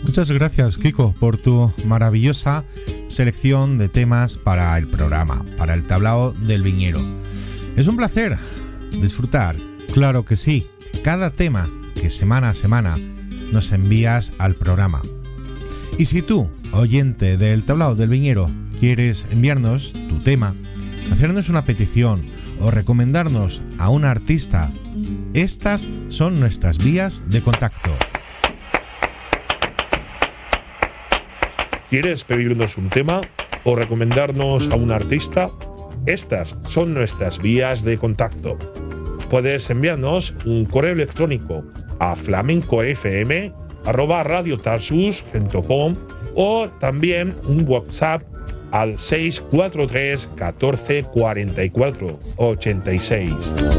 Muchas gracias, Kiko, por tu maravillosa selección de temas para el programa, para el tablao del viñero. Es un placer disfrutar, claro que sí, cada tema que semana a semana nos envías al programa. Y si tú, oyente del tablao del viñero, quieres enviarnos tu tema, hacernos una petición o recomendarnos a un artista, estas son nuestras vías de contacto. ¿Quieres pedirnos un tema o recomendarnos a un artista? Estas son nuestras vías de contacto. Puedes enviarnos un correo electrónico a flamencofm@radiotarsus.com o también un WhatsApp al 643 14 44 86.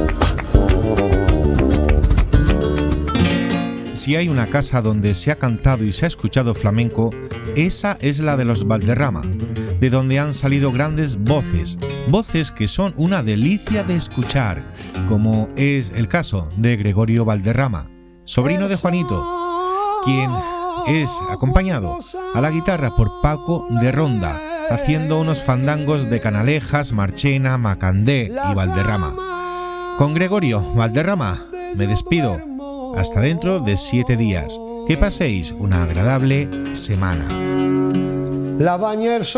Si hay una casa donde se ha cantado y se ha escuchado flamenco, esa es la de los Valderrama, de donde han salido grandes voces que son una delicia de escuchar, como es el caso de Gregorio Valderrama, sobrino de Juanito, quien es acompañado a la guitarra por Paco de Ronda, haciendo unos fandangos de Canalejas, Marchena, Macandé y Valderrama. Con Gregorio Valderrama me despido. Hasta dentro de 7 días. Que paséis una agradable semana. La Bañers